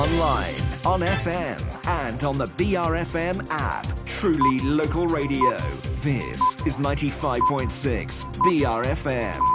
online, on FM, and on the BRFM app. Truly local radio. This is 95.6 BRFM.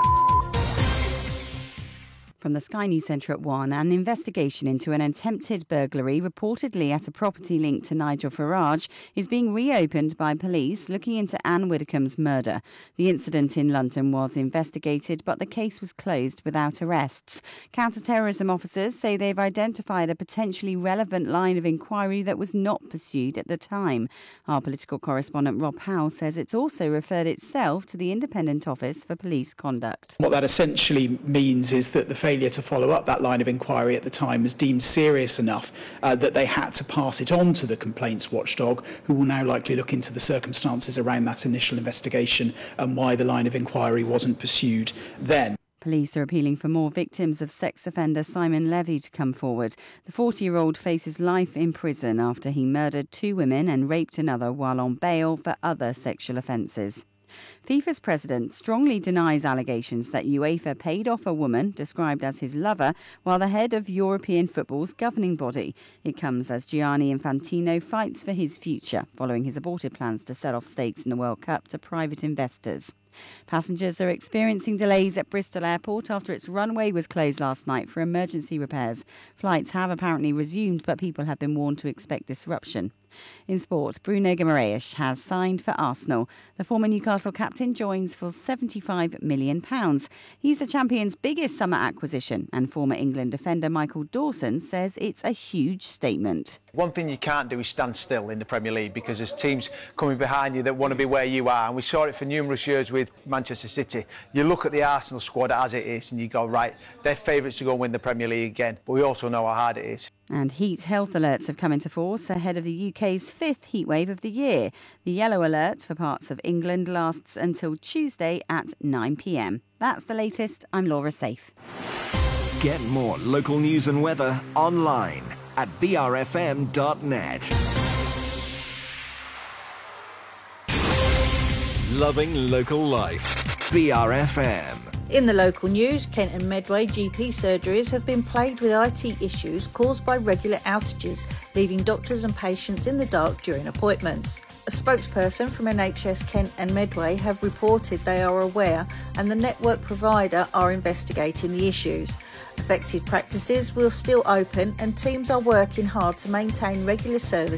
From the Sky News Centre at 1, an investigation into an attempted burglary reportedly at a property linked to Nigel Farage is being reopened by police looking into Anne Widdecombe's murder. The incident in London was investigated, but the case was closed without arrests. Counter-terrorism officers say they've identified a potentially relevant line of inquiry that was not pursued at the time. Our political correspondent Rob Howe says it's also referred itself to the Independent Office for Police Conduct. What that essentially means is that the failure to follow up that line of inquiry at the time was deemed serious enough that they had to pass it on to the complaints watchdog, who will now likely look into the circumstances around that initial investigation and why the line of inquiry wasn't pursued then. Police are appealing for more victims of sex offender Simon Levy to come forward. The 40-year-old faces life in prison after he murdered 2 women and raped another while on bail for other sexual offences. FIFA's president strongly denies allegations that UEFA paid off a woman described as his lover while the head of European football's governing body. It comes as Gianni Infantino fights for his future following his aborted plans to sell off stakes in the World Cup to private investors. Passengers are experiencing delays at Bristol Airport after its runway was closed last night for emergency repairs. Flights have apparently resumed, but people have been warned to expect disruption. In sport, Bruno Guimaraes has signed for Arsenal. The former Newcastle captain joins for £75 million. He's the champion's biggest summer acquisition, and former England defender Michael Dawson says it's a huge statement. One thing you can't do is stand still in the Premier League because there's teams coming behind you that want to be where you are, and we saw it for numerous years with Manchester City. You look at the Arsenal squad as it is and you go, right, they're favourites to go and win the Premier League again, but we also know how hard it is. And heat health alerts have come into force ahead of the UK's 5th heatwave of the year. The yellow alert for parts of England lasts until Tuesday at 9 p.m. That's the latest. I'm Laura Safe. Get more local news and weather online at brfm.net. Loving local life. BRFM. In the local news, Kent and Medway GP surgeries have been plagued with IT issues caused by regular outages, leaving doctors and patients in the dark during appointments. A spokesperson from NHS Kent and Medway have reported they are aware and the network provider are investigating the issues. Affected practices will still open and teams are working hard to maintain regular service